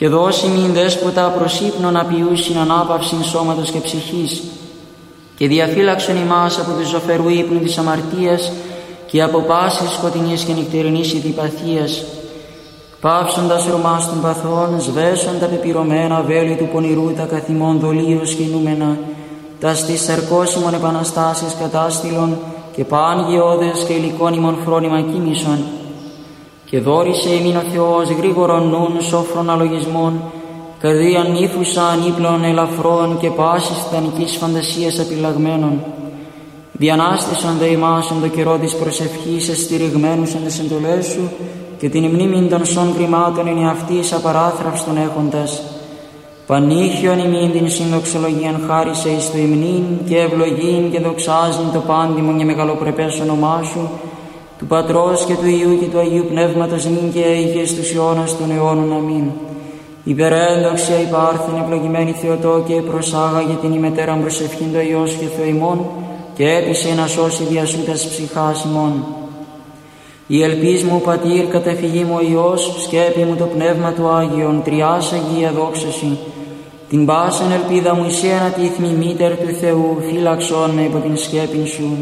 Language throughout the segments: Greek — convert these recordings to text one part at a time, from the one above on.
και δώσει μην δέσποτα προς ύπνον απειούσιν ανάπαυσιν σώματος και ψυχής, και διαφύλαξον ημάς από του ζωφερού ύπνου της αμαρτίας και από πάσης σκοτεινής και νυχτερινής ειδιπαθίας, πάυσοντας ρωμάς των παθών, σβέσον τα πεπυρωμένα βέλη του πονηρού, τα καθημών δολίως κινούμενα, τα στις σαρκώσιμων επαναστάσεις κατάστηλων και πάνγιώδες και υλικών ημών φρόνημα κοίμησον, και δόρισε ημίν ο Θεός γρήγορον νουν σόφρον αλογισμών, καρδίαν νύφουσαν ύπλων ελαφρών και πάσης τιτανικής φαντασίας απειλαγμένων. Διανάστησαν δε ημάς εν το καιρό της προσευχής εστηριγμένους εν τες εντολές σου, και την μνήμην των σών κρυμάτων εν εαυτής απαράθραυστον έχοντας. Πανήχιον ημίν την συνδοξολογίαν χάρισε εις το υμνήν και ευλογήν και δοξάζειν το πάντιμον και μεγαλοπρεπές όνομά σου, του Πατρός και του Υιού και του Αγίου Πνεύματος νυν και αίγε στους αιώνας των αιώνων. Αμήν. Υπερέντοξια υπάρθεν ευλογημένη Θεοτόκε, προσάγαγε την ημετέραν προσευχήν το Υιός και Θεό ημών, και έπεισε να σώσει διασούτας ψυχάς ημών. Η ελπίς μου πατήρ, καταφυγή μου ο Υιός, σκέπη μου το Πνεύμα του Άγιον, τριάς Αγία δόξαση. Την πάσαν ελπίδα μου εισένα τη ηθμή μήτερ του Θεού, φύλαξόν με υπό την σκέπην σου.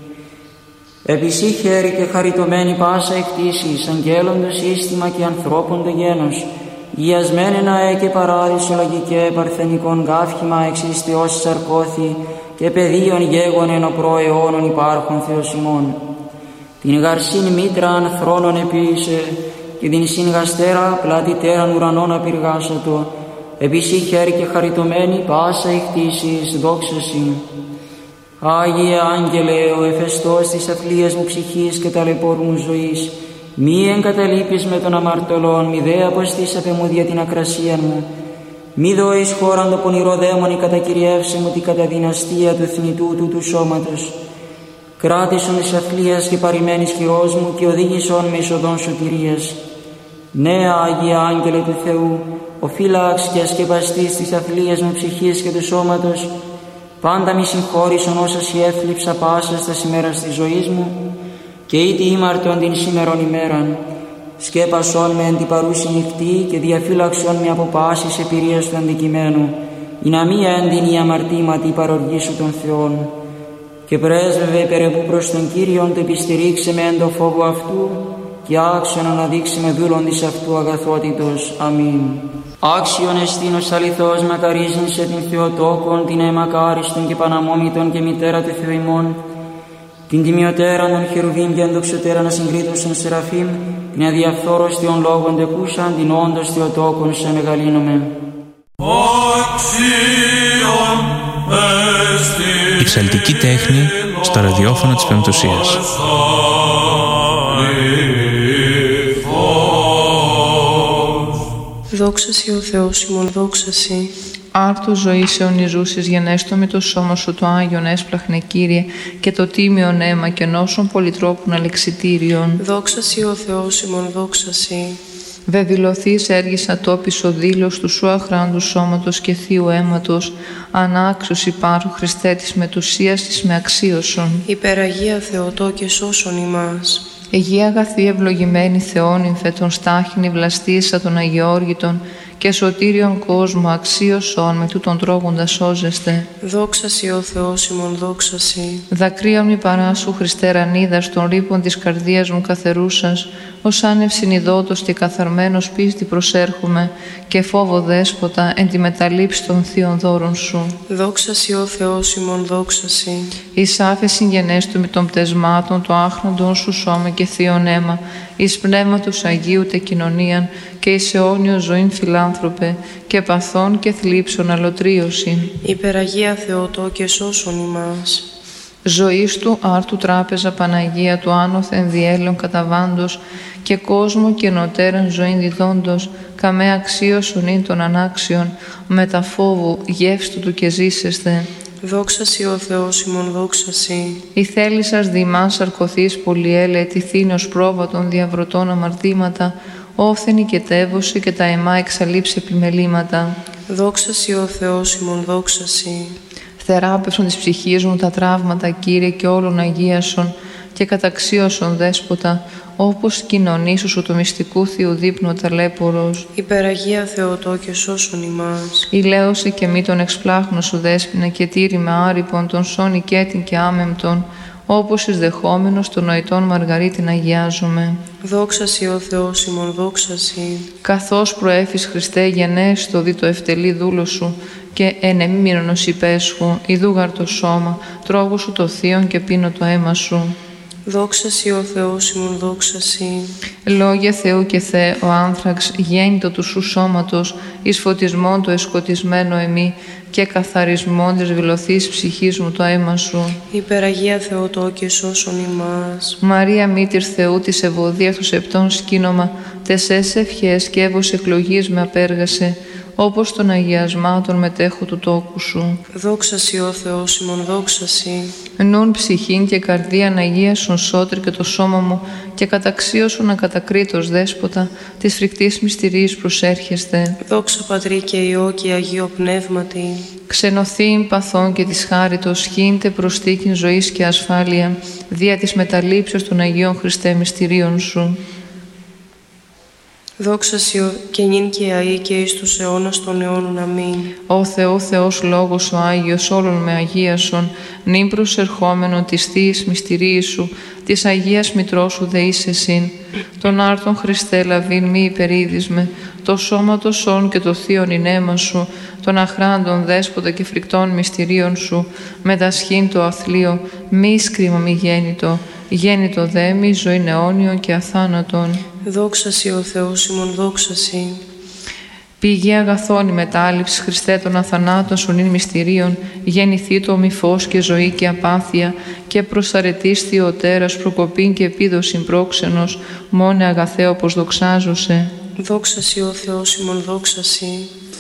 Επισή χέρι και χαριτωμένη πάσα εκτίσεις, αγγέλων το σύστημα και ανθρώπων το γένος, γιασμένενα και παράδεισο λογικέ παρθενικών γάφημα εξιστιός σαρκώθη και πεδίων γέγον εν ο προαιώνων υπάρχων Θεός ημών. Την γαρσήν μήτραν θρόνων επίησε και την συγγαστέρα πλατητέραν ουρανών απειργάσατο, επισή χέρι και χαριτωμένη πάσα εκτίσεις δόξαση. Άγιε Άγγελε, ο εφεστός της αθλίας μου ψυχής και ταλαιπώρου μου ζωής, μη εγκαταλείπεις με των αμαρτωλών, μη δε αποστήσατε μου δια την ακρασία μου. Μη δώεις χώραν το πονηρό δαίμονι, κατακυριεύσε μου την καταδυναστία του θνητού του σώματος. Κράτησον της αθλίας και παρημένης χειρός μου και οδήγησον με εις οδόν σωτηρίας. Ναι, Άγιε Άγγελε του Θεού, ο φύλαξ και ασκεπαστής της αθλίας μου ψυχής και του σώματος, πάντα μη συγχώρησον όσα σοι έθλιψα πάσα στα ημέρας της ζωής μου, και ήτι ήμαρτον την σήμερον ημέραν. Σκέπασον με εν την παρούση νυχτή και διαφύλαξον με από πάσης επηρείας του αντικειμένου, ή να μη έντυνη η αμαρτήματη παροργή σου των Θεών. Και πρέσβευε υπερεβού προς τον Κύριον, το επιστηρίξε με εν το φόβο αυτού, και άξιον αναδείξει με δούλον της αυτού αγαθότητος. Αμήν. Άξιον εστίνος αληθώς μακαρίζειν σε την Θεοτόκον, την αιμακάριστον και παναμόμητον και μητέρα του Θεού ημών, την τιμιωτέραν των χερουβίμ και ενδοξωτέραν ασυγκρίτωσαν σεραφείμ, την αδιαφθόρωστιον λόγων τεκούσαν, την όντως Θεοτόκον σε μεγαλύνομαι. Η ψαλτική τέχνη στο ραδιόφωνο της Πεμπτουσίας. Δόξασι ο Θεός ημών, δόξασι. Άρτου ζωής αιωνιζούσης γενέστο με το σώμα σου το Άγιον έσπλαχνε Κύριε, και το τίμιον αίμα και νόσων πολυτρόπων αλεξιτήριον. Δόξασι ο Θεός ημών, δόξασι. Βεβηλωθείς έργησα τόπις ο δήλος του σου αχράντου σώματος και θείου αίματος, ανάξιος υπάρχου Χριστέ της μετουσίας της με αξίωσον. Υπεραγία Θεοτόκε σώσον ημάς. Αιγεία αγαθή ευλογημένη Θεόνυμφε των στάχινη βλαστήσα των Αγιόργητων και σωτήριον κόσμο αξίωσον με τούτον τρώγοντα σώζεστε. Δόξασι ο Θεός ημών, δόξασι. Δακρύον μη παράσου Χριστέ ρανίδας των ρήπων της καρδίας μου καθερούσας, ως άνευ συνειδότος και καθαρμένος πίστη προσέρχομαι και φόβο δέσποτα εν τη μεταλήψη των θείων δώρων σου. Δόξασι ο Θεός ημών, δόξασι. Εις άφεση γενέστου με των πτεσμάτων το άχνοντον σου σώμα και θείον αίμα, εις πνεύματος Αγίου τε κοινωνίαν και εις αιώνιο ζωήν φιλάνθρωπε και παθών και θλίψων αλωτρίωσιν. Υπεραγία Θεοτόκε σώσον ημάς. Ζωής του άρτου τράπεζα Παναγία του άνωθεν διέλεον καταβάντος και κόσμο και νοτέραν ζωήν διδόντος, καμέ αξίωσον ειν των ανάξιων, μετα φόβου γεύστου του και ζήσεσθε. Δόξασι ο Θεός ημών, δόξασι. Η θέλησας δημάς αρκωθείς πολυέλε, τυθήνος πρόβατων διαβρωτών αμαρτήματα, όφθενη και τεύωσε και τα αιμά εξαλείψε επιμελήματα. Δόξασι ο Θεός ημών, δόξασι. Θεράπευσον της ψυχής μου τα τραύματα, Κύριε, και όλων αγίασον, και καταξίωσον δέσποτα, όπως κοινωνήσου σου το μυστικού Θείου δείπνου ταλέπορος. Υπεραγία Θεοτόκε σώσον ημάς. Ηλαίωσε και μη τον εξπλάχνο σου δέσποινα και τήρημα άρρυπον τον σών οικέτην και άμεμπτον, όπως εις δεχόμενος των νοητών Μαργαρίτην αγιάζομαι. Δόξα Σοι ο Θεός ημών, δόξα Σοι. Καθώς προέφης Χριστέ γενέστο δι το ευτελή δούλο σου και ενεμίμηρονος υπέσχου, ιδούγαρ το σώμα, τρώγω σου το θείον και πίνω το αίμα σου. Δόξα Σοι ο Θεός ημών, δόξα Σοι. Λόγια Θεού και Θεέ, ο άνθραξ γέννητο του σου σώματος, εις φωτισμόν το εσκοτισμένο εμεί και καθαρισμόν της βιλωθής ψυχής μου το αίμα σου. Υπεραγία Θεοτόκε σώσον ημάς. Μαρία μήτηρ Θεού της ευωδίας του σεπτών σκήνομα, τεσές ευχές και εύος εκλογής με απέργασε, όπως των αγιασμάτων μετέχω του τόκου σου. Δόξα Σοι ο Θεός ημών, δόξα Σοι. Νουν ψυχήν και καρδίαν αγίασον σώτρι και το σώμα μου και καταξίωσον ακατακρίτως δέσποτα της φρικτής μυστηρίας προσέρχεστε. Δόξα Πατρί και Υιό και Αγίο Πνεύματι. Ξενωθήν παθών και της χάριτος χύντε προστίκην ζωής και ασφάλεια δια της μεταλήψεως των Αγίων Χριστέ μυστηρίων σου. Δόξα Σοι και νυν και αεί και εις τους αιώνας των αιώνων. Αμήν. Ω Θεό Θεός Λόγος ο Άγιος όλων με αγίασον, νυν προσερχόμενον της Θείας μυστηρίας σου, της Αγίας Μητρός σου δεείς εσύν. Τον άρτον Χριστέ λαβήν μη υπερίδισμε, το σώμα το σών και το θείον ηνέμα σου, των αχράντων δέσποτα και φρικτών μυστηρίων σου, μετασχήν το αθλείο, μη σκρίμα μη γέννητο, γέννητο δε μη ζωήν αιώνιον και αθάνατον. Δόξα Σοι ο Θεός ημών, δόξα Σοι. Πηγή αγαθών η μετάληψη Χριστέ των αθανάτων σου νυν μυστηρίων, γεννηθεί το μη φως και ζωή και απάθεια, και προσαρετής Θεοτέρας προκοπήν και επίδοσιν πρόξενος, μόνε αγαθέ όπως δοξάζωσε. Δόξα Σοι ο Θεός ημών, δόξα Σοι.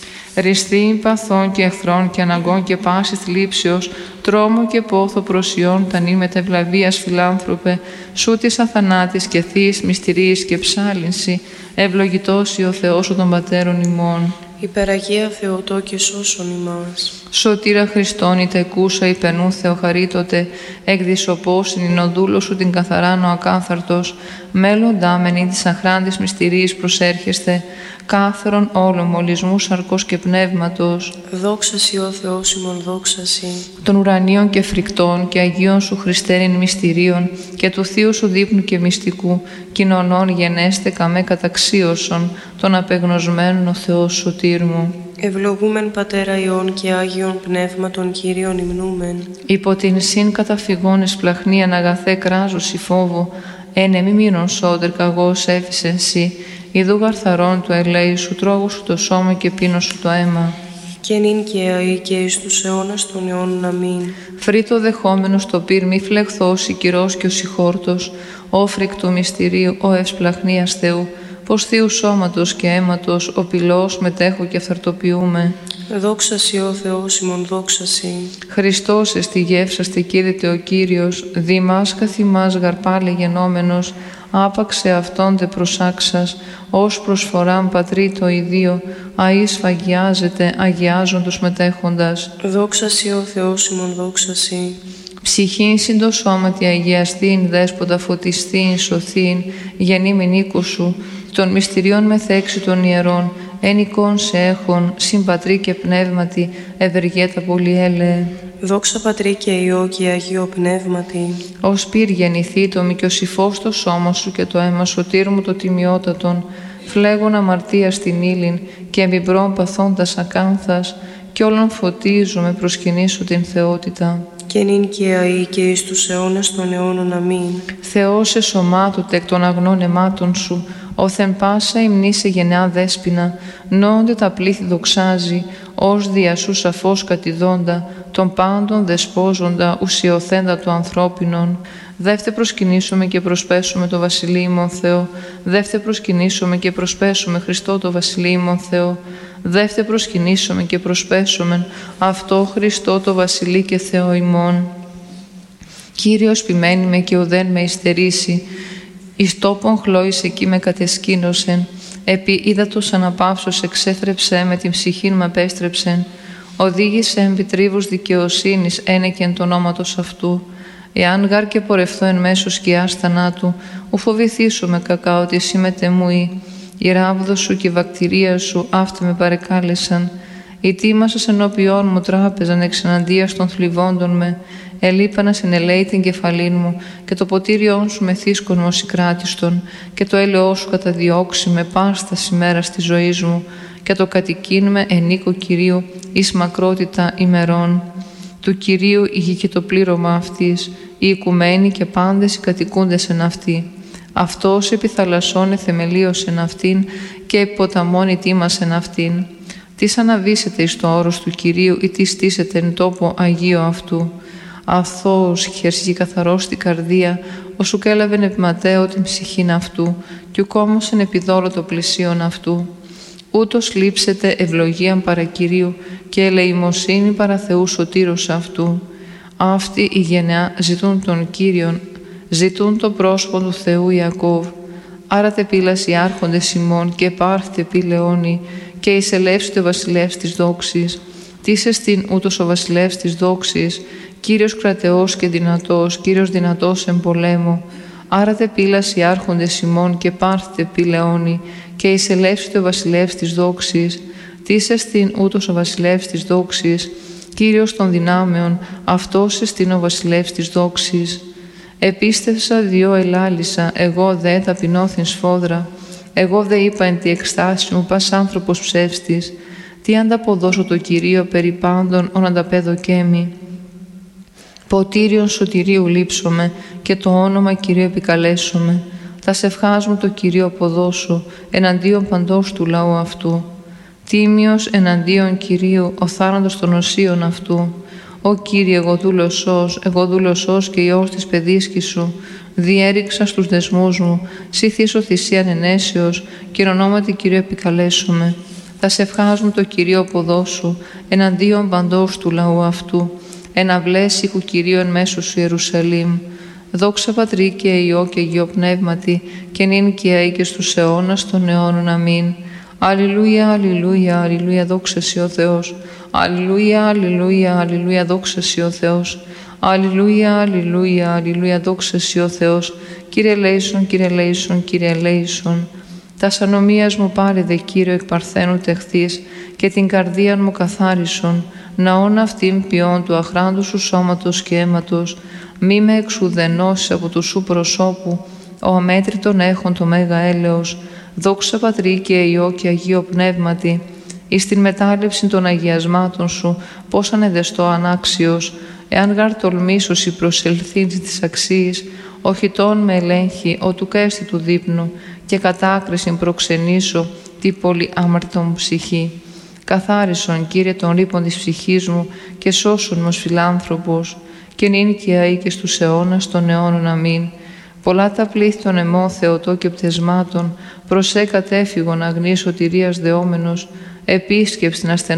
Ριστήν παθών και εχθρών και αναγκών και πάσης θλίψεως, τρόμο και πόθο προσιών τα νυν μετευλαβίας φιλάνθρωπε, σου της αθανάτης και θείης μυστηρίας και ψάλυνση, ευλογητός ο Θεός των πατέρων ημών. Υπεραγία Θεοτόκε σώσον ημάς. Σωτήρα Χριστόν είτε εκούσα υπενού Θεοχαρίτωτε, εκδισωπώσιν ειν ο δούλος σου την καθαράν ο ακάθαρτος, μέλλοντά μεν της αχράντης μυστηρίας προσέρχεστε, κάθερον όλων μολυσμού σαρκός και πνεύματος. Δόξα Σοι ο Θεός ημών, δόξα Σοι. Των ουρανίων και φρικτών και αγίων σου Χριστέριν μυστηρίων και του Θείου σου δείπνου και μυστικού, κοινωνών γενέστε καμέ καταξίωσον, των απεγνωσμένων ο Θεός σωτήρ μου. Ευλογούμεν Πατέρα Υιών και Άγιον Πνεύμα των Κύριων υμνούμεν. Υπό την συν καταφυγών εσπλαχνίαν αγαθέ κράζωση φόβο, ένε μη μείνον σώτερ καγός έφησε εσύ, ιδού γαρθαρών του ελέη σου, τρώγω σου το σώμα και πίνω σου το αίμα. Και νυν και αεί και εις τους αιώνας των αιώνων. Αμήν. Φρύτο δεχόμενος το πυρ μη φλεχθώσει κυρός και ο συγχόρτος, ο φρικτού μυστηρίου, ο ευσπλαχνίας Θεού, πως Θείου σώματος και αίματος, ο πυλός μετέχω και αυθαρτοποιούμε. Δόξα Σοι ο Θεός ημών, δόξα Σοι. Χριστός εστι γεύσαστε κήρυτε ο Κύριος, δήμας καθημάς γαρπάλε γενόμενος, άπαξε αυτόν δε προσάξας, ως προσφοράν πατρί το ιδίο, αΐ σφαγιάζεται, αγιάζον τους μετέχοντας. Δόξα Σοι ο Θεός ημών, δόξα Σοι. Ψυχήν συν το σώματι αγιαστήν, δέσποτα φωτιστήν, σωθήν, γεννήμην οίκου σου, των μυστηριών μεθέξι των ιερών, εν εικόν σε έχων, συμπατρί και πνεύματι, ευεργέτα πολυέλεε. Δόξα Πατρί και Υιό και Αγίο Πνεύματι. Ως πυρ γεννηθεί το μικιοσυφός το σώμα σου και το αίμα σωτήρ μου το τιμιότατον, φλέγον αμαρτία στην ύλην και εμπιμπρών παθώντας ακάνθας, κι όλων φωτίζομαι προσκυνήσω την θεότητα. Και νυν και αεί και εις τους αιώνας των αιώνων. Αμήν. Θεός εσωμάτωτε εκ των αγνών αιμάτων σου, όθεν πάσα υμνήσε γενεά δέσποινα, νόντε τα πλήθη δοξάζει, ως δια σου σαφώς κατηδόντα, των πάντων δεσπόζοντα, ουσιοθέντα του ανθρώπινων. Δεύτε προσκυνήσουμε και προσπέσουμε το Βασιλείο ημών Θεό, δεύτε προσκυνήσουμε και προσπέσουμε Χριστό το Βασιλείο ημών Θεό, δεύτε προσκυνήσουμε και προσπέσουμε αυτό Χριστό το Βασιλεί και Θεό ημών. Κύριος ποιμένη με και ουδέν με υστερήσει, εις τόπον χλώης εκεί με κατεσκήνωσεν, επί ύδατος αναπαύσος εξέθρεψε με την ψυχήν μ' απέστρεψεν, οδήγησε επί τρίβους δικαιοσύνης ένεκεν το ονόματος αυτού, Εάν γάρ και πορευθώ εν μέσω σκιάς θανάτου, ου φοβηθήσω με κακά ότι εσύ μετεμούει. Η ράβδος σου και η βακτηρία σου αυτά με παρεκάλεσαν. Ητήμασας ενώπιόν μου τράπεζαν εξεναντίας των θλιβόντων με. Ελείπανα σε ελέη την κεφαλήν μου, και το ποτήριόν σου με θύσκον μοσικράτιστον, και το έλεό σου καταδιώξει με πάστα ημέρα τη ζωή μου, και το κατοικήν με εν οίκο Κυρίου εις μακρότητα ημερών. Του Κυρίου η γη και το πλήρωμα αυτής, οι οικουμένοι και πάντες οι κατοικούντες εν αυτή. Αυτός επί θαλασσών εθεμελίωσεν αυτήν και επί ποταμών ητήμασεν αυτήν. Τις αναβήσετε εις το όρος του Κυρίου ή τι στήσετε εν τόπο Αγίο αυτού. Αθώος χερσί καθαρός στην καρδία, όσου κέλαβεν επί ματέο την ψυχήν αυτού, κι ουκόμωσεν επί δώρο το πλησίον αυτού. Ούτως λείψετε ευλογίαν παρά Κυρίου και ελεημοσύνη παρά Θεού σωτήρος αυτού. Αυτοί η γενεά ζητούν τον Κύριον, ζητούν το πρόσωπο του Θεού Ιακώβ. Άρα τε πήλαση άρχοντες ημών και πάρθετε πι λεόνι και εισελεύσετε ο βασιλεύς της δόξης. Τις εστίν ούτως ο βασιλεύς της δόξης, Κύριος κρατεός και δυνατός, Κύριος δυνατός εν πολέμο. Άρα τε πήλαση άρχοντες ημών και πάρθετε πι λεόνι και εισελεύσετε ο βασιλεύς της δόξης. Τις εστίν ούτως ο βασιλεύς της δόξης, Κύριος των δυνάμεων, αυτός εστίν ο βασιλεύς της δόξης. Επίστευσα διό ελάλησα, εγώ δε ταπεινώθην σφόδρα. Εγώ δε είπα εν τη εκστάση μου, πας άνθρωπος ψεύστης. Τι ανταποδώσω το Κυρίο περί πάντων, ον ανταπέδοκέμι. Ποτήριον σωτηρίου λείψομαι και το όνομα Κυρίου επικαλέσομαι. Τα σευχάς μου το Κυρίο αποδώσω, εναντίον παντός του λαού αυτού. Τίμιος εναντίον Κυρίου, ο θάνατος των οσίων αυτού. Ω Κύριε, εγώ δούλωσος και Υιός της παιδίσκης σου, διέριξα στους δεσμούς μου, σύθισο θυσίαν ενέσεως, και εν ονόματι Κυρίου επικαλέσομαι. Τα σευχάς μου το Κυρίο αποδώσου, εναντίον παντός του λαού αυτού. Εναυλές οίκου Κυρίου εν μέσω σου Ιερουσαλήμ. Δόξα Πατρί και Υιό και Αγίο Πνεύματι, και νυν και αεί και στους αιώνας των αιώνων. Αμήν. Αλληλούια, αλληλούια, αλληλούια, δόξα σοι ο Θεός. Αλληλούια, αλληλούια, αλληλούια, δόξα σοι ο Θεός. Αλληλούια, αλληλούια, αλληλούια, δόξα σοι ο Θεός. Κύριε ελέησον, Κύριε ελέησον, Κύριε ελέησον. Τας ανομίας μου πάρε δε Κύριο εκ παρθένου τεχθείς, και την καρδίαν μου καθάρισον, ναόν αυτήν ποιόν του αχράντου σου σώματος και αίματος, μη με εξουδενώσεις από του σου προσώπου, ο αμέτρητον έχων το μέγα έλεος. Δόξα Πατρί και Υιό και Αγίο Πνεύματι, εις την μετάληψη των αγιασμάτων σου, πώς ανεδεστώ ανάξιος, εάν γάρ τολμήσω η προσελθήν της αξίας, όχι τόν με ελέγχει, ο του κέστη του δείπνου, και κατάκρισιν προξενήσω τη πολύ άμαρτον μου ψυχή. Καθάρισον, Κύριε, τον ρήπον της ψυχής μου και σώσον μου ως φιλάνθρωπος, και νυν και αεί και στους αιώνας των αιώνων. Αμήν. Πολλά τα πλήθη των αιμών Θεοτό και πτεσμάτων, προσέ κατέφυγον αγνής σωτηρίας δεόμενος, επίσκεψ την ασθενή